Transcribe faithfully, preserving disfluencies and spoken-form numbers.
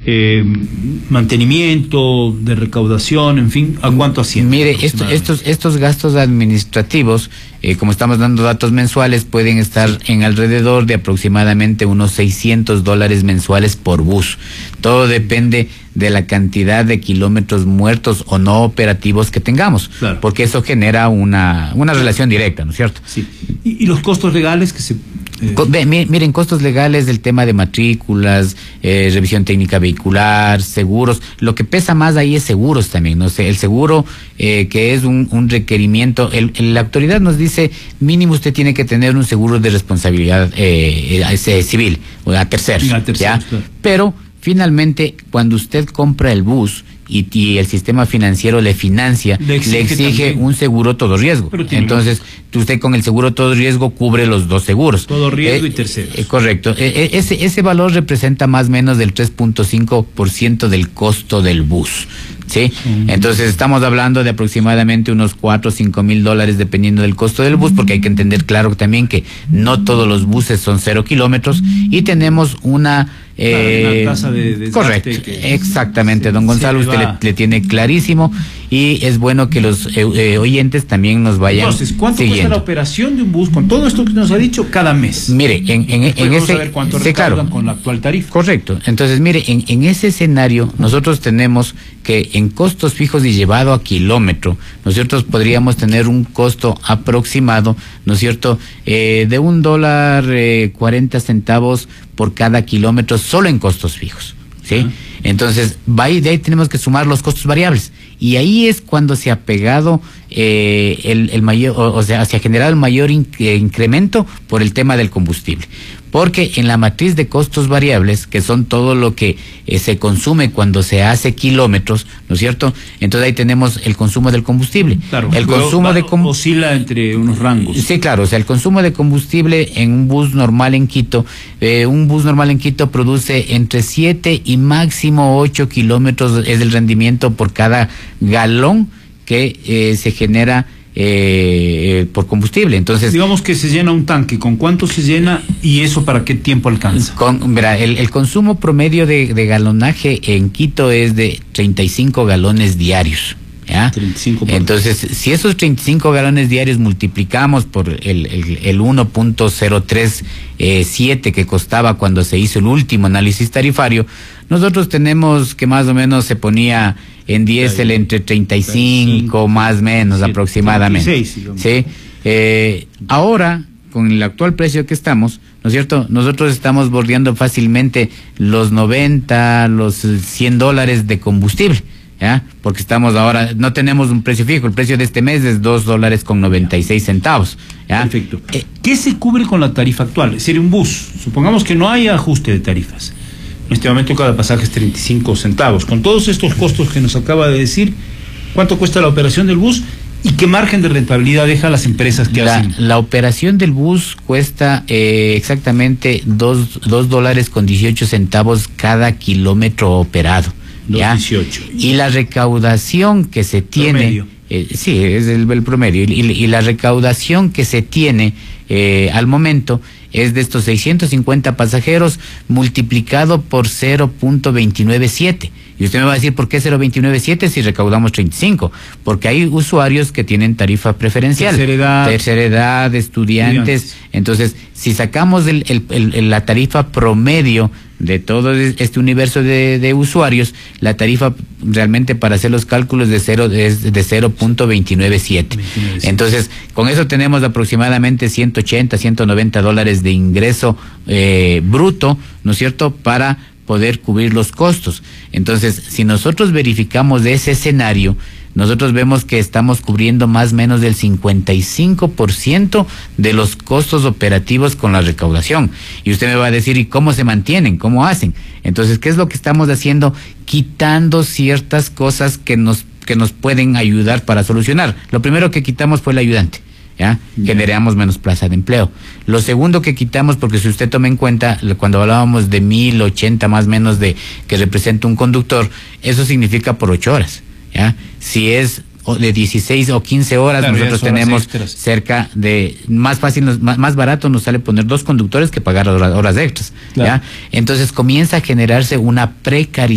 eh, mantenimiento, de recaudación, en fin, ¿a cuánto asciende? Mire, esto, estos, estos gastos administrativos, eh, como estamos dando datos mensuales, pueden estar sí. en alrededor de aproximadamente unos seiscientos dólares mensuales por bus. Todo depende de la cantidad de kilómetros muertos o no operativos que tengamos, claro. porque eso genera una, una relación directa, ¿no es cierto? Sí. ¿Y, y los costos legales que se...? Eh... Miren, costos legales del tema de matrículas, eh, revisión técnica vehicular, seguros. Lo que pesa más ahí es seguros también, no sé, el seguro eh, que es un, un requerimiento. El, el, la autoridad nos dice mínimo usted tiene que tener un seguro de responsabilidad eh, eh, civil o a terceros, a terceros, ¿ya? Claro. Pero finalmente cuando usted compra el bus y, y el sistema financiero le financia, le exige, le exige un seguro todo riesgo. Entonces, usted con el seguro todo riesgo cubre los dos seguros. Todo riesgo eh, y terceros. Eh, correcto. Eh, ese, ese valor representa más o menos del tres punto cinco por ciento del costo del bus. ¿Sí? Mm. Entonces estamos hablando de aproximadamente unos cuatro o cinco mil dólares dependiendo del costo del bus, porque hay que entender claro también que no todos los buses son cero kilómetros y tenemos una... Eh, claro, una tasa de desgaste. Correcto, que exactamente, don Gonzalo, usted le, le tiene clarísimo y es bueno que los eh, eh, oyentes también nos vayan Entonces, ¿cuánto siguiendo. cuesta la operación de un bus con todo esto que nos ha dicho cada mes? Mire, en, en, en ese... saber cuánto sí, recaudan claro, con la actual tarifa. Correcto. Entonces, mire, en, en ese escenario nosotros tenemos que en costos fijos y llevado a kilómetro, nosotros podríamos tener un costo aproximado, ¿no es cierto?, eh, de un dólar eh, cuarenta centavos por cada kilómetro solo en costos fijos, ¿sí? Uh-huh. Entonces, va ahí, de ahí tenemos que sumar los costos variables. Y ahí es cuando se ha pegado eh, el, el mayor, o, o sea, se ha generado el mayor in, eh, incremento por el tema del combustible. Porque en la matriz de costos variables, que son todo lo que eh, se consume cuando se hace kilómetros, ¿no es cierto? Entonces ahí tenemos el consumo del combustible. Claro, el consumo de com- oscila entre unos rangos. Sí, claro, o sea, el consumo de combustible en un bus normal en Quito, eh, un bus normal en Quito produce entre siete y máximo ocho kilómetros, es el rendimiento por cada galón que eh, se genera Eh, eh, por combustible. Entonces, digamos que se llena un tanque, ¿con cuánto se llena y eso para qué tiempo alcanza? Con, verá, el, el consumo promedio de, de galonaje en Quito es de treinta y cinco galones diarios. ¿Ya? treinta y cinco por... Entonces, si esos treinta y cinco galones diarios multiplicamos por el, el, el uno punto cero tres siete que costaba cuando se hizo el último análisis tarifario, nosotros tenemos que más o menos se ponía en diésel entre treinta y cinco, más o menos siete, aproximadamente. treinta y seis, ¿sí? Eh, ahora, con el actual precio que estamos, ¿no es cierto?, nosotros estamos bordeando fácilmente los noventa, los cien dólares de combustible. ¿Ya? Porque estamos ahora, no tenemos un precio fijo, el precio de este mes es dos dólares con noventa y seis centavos. ¿Ya? Perfecto. Eh, ¿Qué se cubre con la tarifa actual? Es decir, un bus, supongamos que no haya ajuste de tarifas. En este momento cada pasaje es treinta y cinco centavos. Con todos estos costos que nos acaba de decir, ¿cuánto cuesta la operación del bus? ¿Y qué margen de rentabilidad deja a las empresas que la, hacen? La operación del bus cuesta eh, exactamente dos dólares con dieciocho centavos cada kilómetro operado. ¿Ya? dieciocho. Y la recaudación que se tiene, eh, sí, es el, el promedio, y, y la recaudación que se tiene eh, al momento es de estos seiscientos cincuenta pasajeros multiplicado por cero punto veintinueve siete. Y usted me va a decir, ¿por qué cero punto veintinueve siete si recaudamos treinta y cinco? Porque hay usuarios que tienen tarifa preferencial. Tercera edad. Tercera edad, estudiantes. estudiantes. Entonces, si sacamos el, el, el, la tarifa promedio de todo este universo de, de usuarios, la tarifa realmente para hacer los cálculos de cero es de cero punto veintinueve siete. Entonces, con eso tenemos aproximadamente ciento ochenta, ciento noventa dólares de ingreso eh, bruto, ¿no es cierto?, para poder cubrir los costos. Entonces, si nosotros verificamos ese escenario, nosotros vemos que estamos cubriendo más o menos del cincuenta y cinco por ciento de los costos operativos con la recaudación. Y usted me va a decir, ¿y cómo se mantienen? ¿Cómo hacen? Entonces, ¿qué es lo que estamos haciendo? Quitando ciertas cosas que nos, que nos pueden ayudar para solucionar. Lo primero que quitamos fue el ayudante. ¿Ya? Yeah. Generamos menos plaza de empleo. Lo segundo que quitamos, porque si usted toma en cuenta, cuando hablábamos de mil ochenta más o menos de que representa un conductor, eso significa por ocho horas. ¿Ya? Si es de dieciséis o quince horas, claro, nosotros tenemos extras. Cerca de, más fácil, más, más barato nos sale poner dos conductores que pagar horas, horas extras. Claro. ¿Ya? Entonces comienza a generarse una precariedad